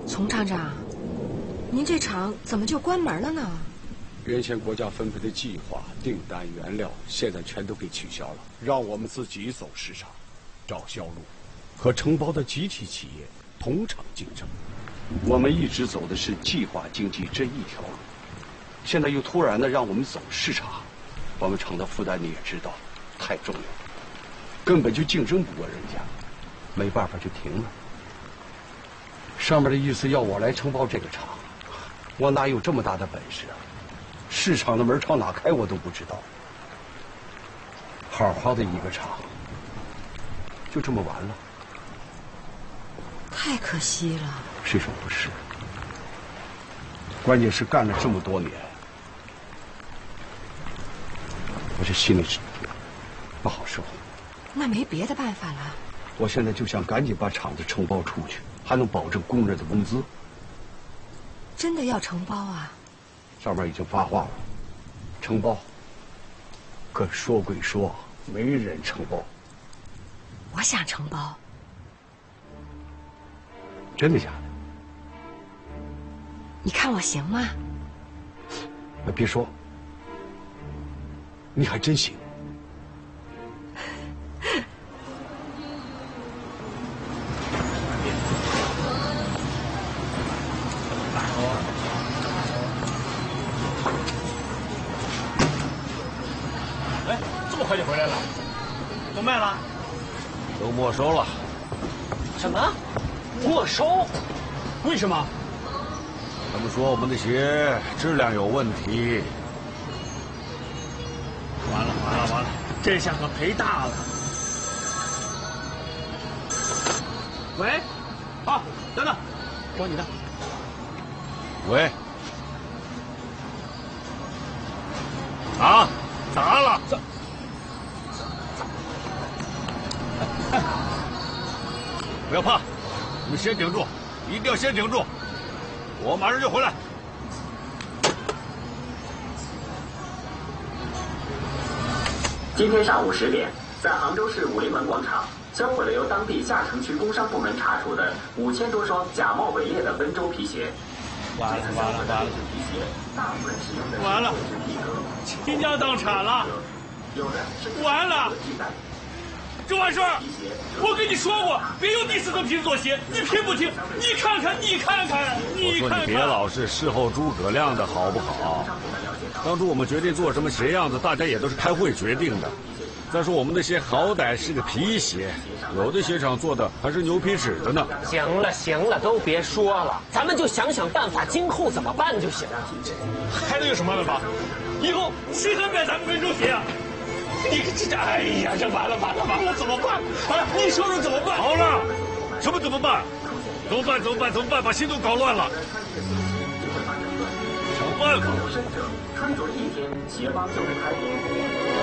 丛厂长，您这厂怎么就关门了呢？ 原先国家分配的计划、订单、原料，现在全都给取消了，让我们自己走市场，找销路，和承包的集体企业同场竞争。我们一直走的是计划经济这一条路，现在又突然的让我们走市场，我们厂的负担你也知道，太重了，根本就竞争不过人家，没办法就停了。上面的意思要我来承包这个厂，我哪有这么大的本事啊？市场的门朝哪开我都不知道。好好的一个厂，就这么完了， 太可惜了。 谁说不是？关键是干了这么多年，我这心里是不好受。 那没别的办法了。 我现在就想赶紧把厂子承包出去，还能保证工人的工资。 真的要承包啊？ 上面已经发话了，承包。可说归说，没人承包。 我想承包。 真的假的？ 你看我行吗？ 别说，你还真行。 哎，这么快就回来了？都卖了？ 都没收了。 什么？没收？为什么？ 他们说我们的鞋质量有问题。 完了，这下可赔大了。喂，啊，等等，找你的。 喂，啊，砸了！不要怕，你们先顶住，一定要先顶住，我马上就回来。 今天上午10点，在杭州市武林门广场，销毁了由当地下城区工商部门查处的5000多双假冒伪劣的温州皮鞋。 完了！ 皮鞋大部分使用的完了，倾家荡产了！完了！这完事儿，我跟你说过，别用第四层皮子做鞋，你听不听？你看看！ 我说你别老是事后诸葛亮的好不好？当初我们决定做什么鞋样子，大家也都是开会决定的。再说我们的鞋好歹是个皮鞋，有的鞋厂做的还是牛皮纸的呢。 行了，都别说了，咱们就想想办法，今后怎么办就行了。 还能有什么办法？以后谁还买咱们温州鞋啊？你这，哎呀，这完了，怎么办？啊，你说说怎么办？ 好了，什么怎么办？怎么办？把心都搞乱了。想办法。 穿着一天，鞋帮就会开业。